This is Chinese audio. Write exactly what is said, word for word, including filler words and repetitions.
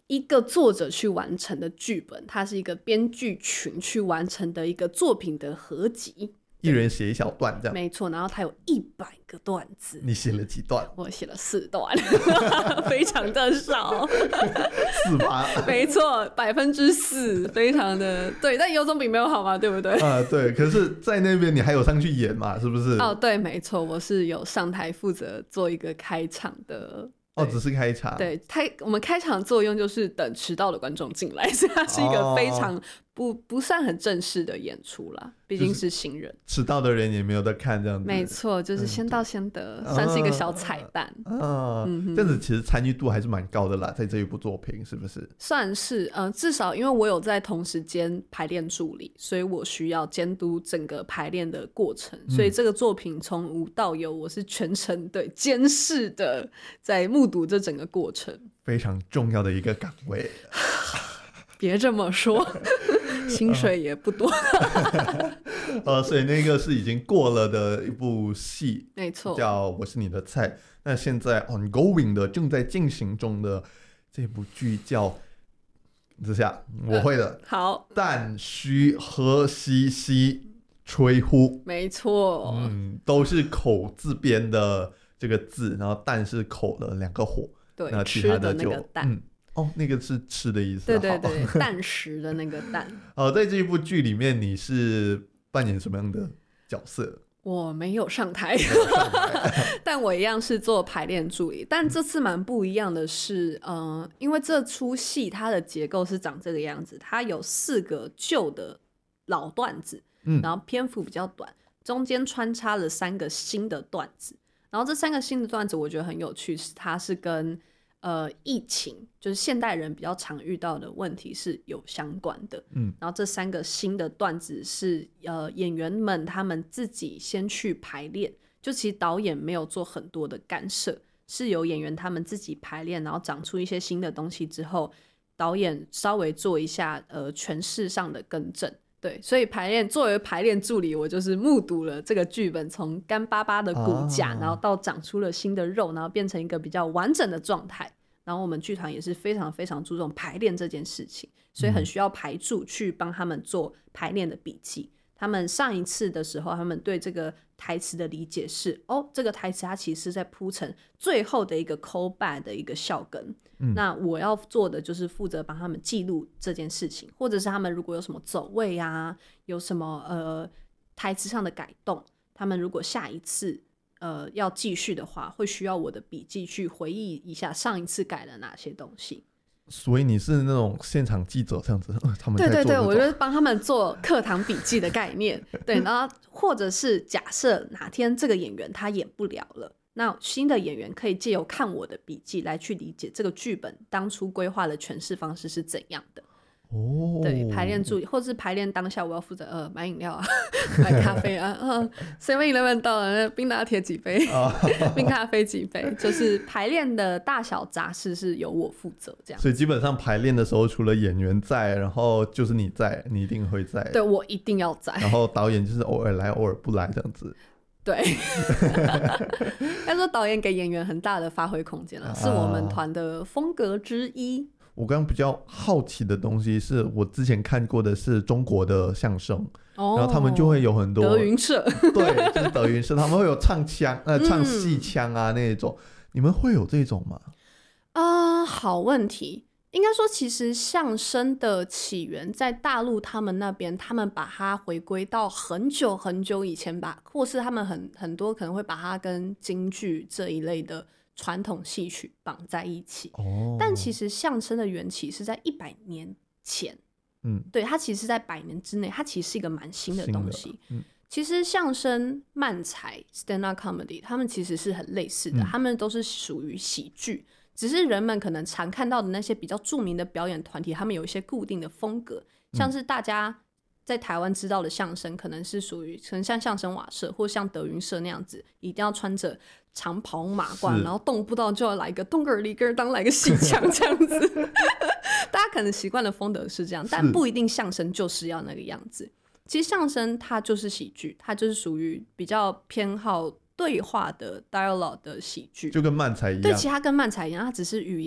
一个作者去完成的剧本，它是一个编剧群去完成的一个作品的合集， 一人写一小段这样。 没错，然后它有一百个段子。 你写了几段？ 我写了四段非常的少四八没错，百分之四，非常的对，但有总比没有好嘛，对不对？ 啊，对。可是在那边你还有上去演嘛，是不是？ 哦，对，没错，我是有上台负责做一个开场的。 哦，只是开场。 对，开我们开场的作用就是等迟到的观众进来，所以它是一个非常不、哦、不算很正式的演出啦，毕竟是新人， 迟到的人也没有得看这样子。 没错，就是先到先得，嗯、算是一个小彩蛋。 啊，嗯、这样子其实参与度还是蛮高的啦，在这一部作品是不是？ 算是，呃，至少因为我有在同时间排练助理，所以我需要监督整个排练的过程，嗯、所以这个作品从无到有，我是全程对监视的，在目睹这整个过程， 非常重要的一个岗位。 别这么说，薪水也不多。 呃，所以那个是已经过了的一部戏， 没错， 叫《我是你的菜》。那现在 ongoing 的正在进行中的这部剧叫，之下我会的，呃、 好， 旦须喝西西吹呼， 没错， 嗯，都是口字边的这个字，然后旦是口的两个火， 对， 那其他的就吃的那个蛋。 嗯哦，那个是吃的意思。 对对对，蛋食的那个蛋。 哦，在这一部剧里面，你是扮演什么样的角色？ 我没有上台，但我一样是做排练助理。但这次蛮不一样的是，嗯、呃，因为这出戏它的结构是长这个样子，它有四个旧的老段子，嗯，然后篇幅比较短，中间穿插了三个新的段子。然后这三个新的段子，我觉得很有趣，是它是跟呃，疫情就是现代人比较常遇到的问题是有相关的，嗯，然后这三个新的段子是呃演员们他们自己先去排练，就其实导演没有做很多的干涉，是由演员他们自己排练，然后长出一些新的东西之后，导演稍微做一下呃诠释上的更正。对，所以排练作为排练助理，我就是目睹了这个剧本从干巴巴的骨架、啊、然后到长出了新的肉，然后变成一个比较完整的状态。然后我们剧团也是非常非常注重排练这件事情，所以很需要排助去帮他们做排练的笔记。他们上一次的时候，他们对这个台词的理解是，哦，这个台词它其实是在铺成最后的一个 call back 的一个笑梗、嗯、那我要做的就是负责帮他们记录这件事情，或者是他们如果有什么走位啊，有什么呃台词上的改动，他们如果下一次呃要继续的话，会需要我的笔记去回忆一下上一次改了哪些东西。 所以你是那种现场记者这样子，他们在做对对对，我就是帮他们做课堂笔记的概念。对，然后或者是假设哪天这个演员他演不了了，那新的演员可以借由看我的笔记来去理解这个剧本当初规划的诠释方式是怎样的。哦，对，排练助理或是排练当下，我要负责呃买饮料啊，买咖啡啊，嗯 seven eleven 到了，冰拿铁几杯，冰咖啡几杯，就是排练的大小杂事是由我负责这样。 所以基本上排练的时候，除了演员在，然后就是你在，你一定会在。 对，我一定要在。 然后导演就是偶尔来，偶尔不来这样子。 对，要说导演给演员很大的发挥空间了、啊，是我们团的风格之一。 我刚刚比较好奇的东西是我之前看过的是中国的相声，哦、然后他们就会有很多德云社， 对，就是德云社，他们会有唱腔、呃、唱戏腔啊那种、嗯，你们会有这种吗？ 啊、呃，好问题。应该说，其实相声的起源在大陆，他们那边，他们把它回归到很久很久以前吧，或是他们很很多可能会把它跟京剧这一类的传统戏曲绑在一起、哦、但其实相声的缘起是在一百年前，嗯，对，它其实是在百年之内，它其实是一个蛮新的东西。嗯、其实相声、漫才 stand up comedy 他们其实是很类似的，嗯、他们都是属于喜剧，只是人们可能常看到的那些比较著名的表演团体，他们有一些固定的风格，像是大家在台湾知道的相声可能是属于可能像相声瓦舍或像德云社那样子，一定要穿着长袍马褂，然后动不到就要来一个东个儿里个儿当来个戏腔这样子大家可能习惯的风格是这样，但不一定相声就是要那个样子。其实相声它就是喜剧，它就是属于比较偏好对话的 dialogue 的喜剧， 就跟漫才一样。 对，其实它跟漫才一样，它只是语言